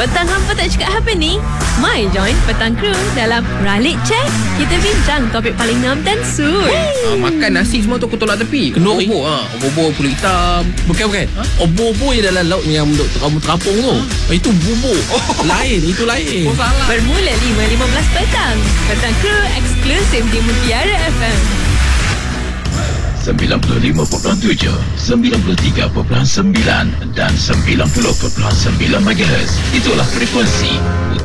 Petang hampa tak cakap apa ni? Mai join Petang Crew dalam Ralik Check. Kita bincang topik paling ngam dan suit. Makan nasi semua tu aku tolak tepi. Kenduri? Obor pulut hitam. Bukan. Obor-obor yang dalam laut yang kamu terapung tu. Itu bubur. Lain, itu lain. Salah. Bermula 5.15 petang. Petang Crew eksklusif di Mutiara FM. 95.7, 93.9 dan 90.9 MHz. Itulah frekuensi